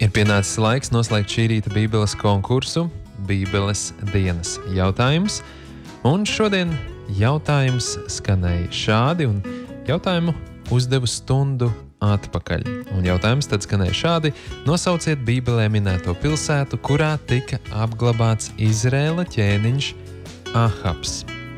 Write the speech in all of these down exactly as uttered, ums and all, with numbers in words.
Ir pienācis laiks noslēgt šī rīta Bībeles konkursu, Bībeles dienas jautājums. Un šodien jautājums skanēja šādi, un jautājumu uzdevu stundu atpakaļ. Un jautājums tad skanēja šādi: nosauciet Bībelē minēto pilsētu, kurā tika apglabāts Izraēla ķēniņš Ahabs.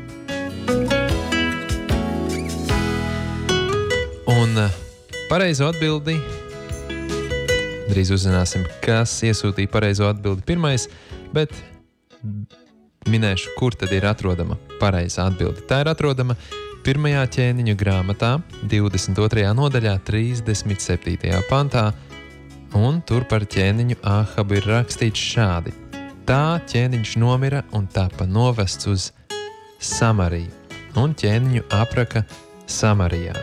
Un pareizo atbildi drīz uzzināsim, kas iesūtīja pareizo atbildi pirmais, bet minēšu, kur tad ir atrodama pareizā atbildi. Tā ir atrodama pirmajā ķēniņu grāmatā, divdesmit otrajā nodaļā, trīsdesmit septītajā pantā, un tur par ķēniņu Ahabu ir rakstīts šādi: tā ķēniņš nomira un tapa novests uz Samariju, un ķēniņu apraka Samarijā.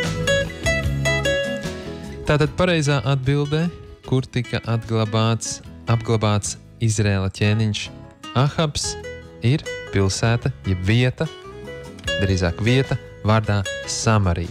Tātad pareizā atbildē, kur tika atglabāts, apglabāts Izraēla ķēniņš Ahabs, ir pilsēta, jeb vieta, drīzāk vieta, vārdā Samarija.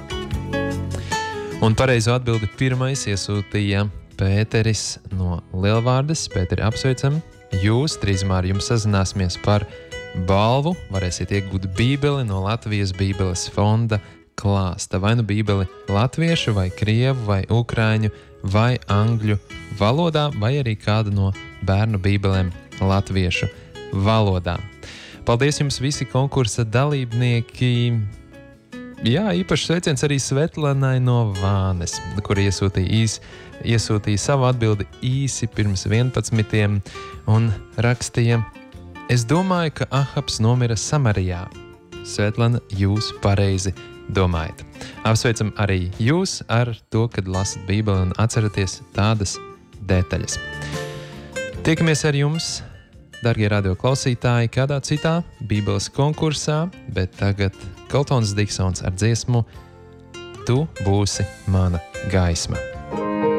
Un pareizo atbildi pirmais iesūtīja Pēteris no Lielvārdes. Pēteri, apsveicam! Jūs drīzumā ar jums sazināsimies par balvu. Varēsiet iegūt Bībeli no Latvijas Bībeles fonda klāsta. Vai nu Bībeli latviešu, vai krievu, vai ukraiņu, vai angļu valodā, vai arī kādu no bērnu bībelēm latviešu valodā. Paldies jums visi konkursa dalībnieki! Jā, īpaši sveiciens arī Svetlanai no Vānes, kur iesūtīja, īs, iesūtīja savu atbildi īsi pirms vienpadsmitiem un rakstīja: es domāju, ka Ahabs nomira Samarijā. Svetlana, jūs pareizi domājat. Apsveicam arī jūs ar to, kad lasat Bībeli un atceraties tādas detaļas. Tiekamies ar jums, dargie radio klausītāji, kādā citā Bībeles konkursā, bet tagad Koltons Diksons ar dziesmu Tu būsi mana gaisma.